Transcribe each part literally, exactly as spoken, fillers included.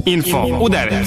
Info u devet.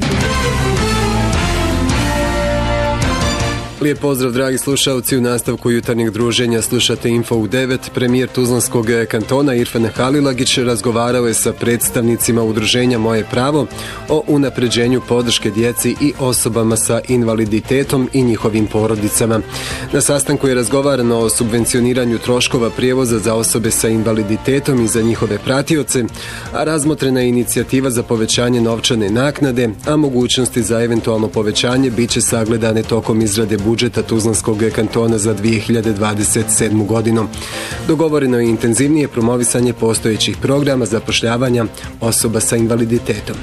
Lijep pozdrav, dragi slušalci, u nastavku jutarnjeg druženja slušate Info u devet. Premijer Tuzlanskog kantona Irfan Halilagić razgovarao je sa predstavnicima udruženja Moje pravo o unapređenju podrške djeci i osobama sa invaliditetom i njihovim porodicama. Na sastanku je razgovarano o subvencioniranju troškova prijevoza za osobe sa invaliditetom i za njihove pratioce, a razmotrena je inicijativa za povećanje novčane naknade, a mogućnosti za eventualno povećanje bit će sagledane tokom izrade budžeta Tuzlanskog kantona za dvije hiljade dvadeset sedmu. godinu. Dogovoreno je intenzivnije promovisanje postojećih programa zapošljavanja osoba sa invaliditetom.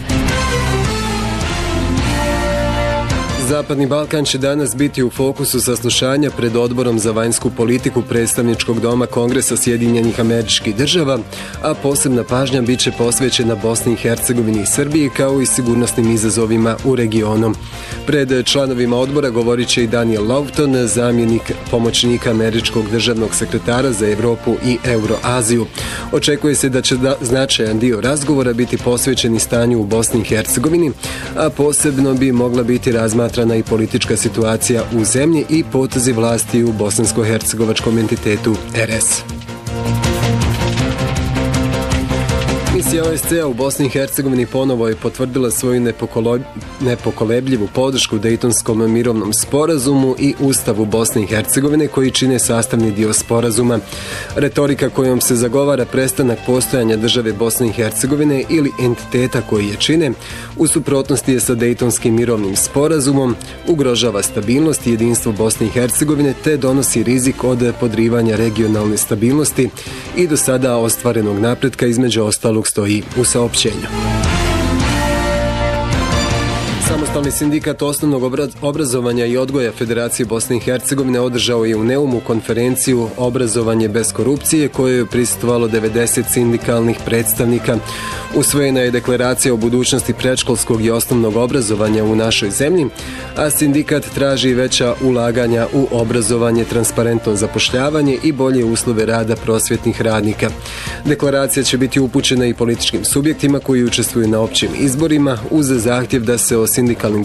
Zapadni Balkan će danas biti u fokusu saslušanja pred Odborom za vanjsku politiku Predstavničkog doma Kongresa Sjedinjenih Američkih Država, a posebna pažnja bit će posvećena Bosni i Hercegovini i Srbiji kao i sigurnosnim izazovima u regionu. Pred članovima odbora govorit će i Daniel Lofton, zamjenik pomoćnika američkog državnog sekretara za Europu i Euroaziju. Očekuje se da će da značajan dio razgovora biti posvećen i stanju u Bosni i Hercegovini, a posebno bi mogla biti razmatrana i politička situacija u zemlji i potezi vlasti u bosansko-hercegovačkom entitetu R S. Misija O S C-a u Bosni i Hercegovini ponovo je potvrdila svoju nepokolo... nepokolebljivu podršku Dejtonskom mirovnom sporazumu i Ustavu Bosne i Hercegovine koji čine sastavni dio sporazuma. Retorika kojom se zagovara prestanak postojanja države Bosne i Hercegovine ili entiteta koji je čine, u suprotnosti je sa Dejtonskim mirovnim sporazumom, ugrožava stabilnost i jedinstvo Bosne i Hercegovine te donosi rizik od podrivanja regionalne stabilnosti i do sada ostvarenog napretka, između ostalog stoji u saopćenju. Samostalni sindikat osnovnog obrazovanja i odgoja Federacije Bosne i Hercegovine održao je u Neumu konferenciju Obrazovanje bez korupcije kojoj je prisustvovalo devedeset sindikalnih predstavnika. Usvojena je deklaracija o budućnosti predškolskog i osnovnog obrazovanja u našoj zemlji, a sindikat traži veća ulaganja u obrazovanje, transparentno zapošljavanje i bolje uslove rada prosvjetnih radnika. Deklaracija će biti upućena i političkim subjektima koji učestvuju na općim izborima uz zahtjev da se o sindikalnim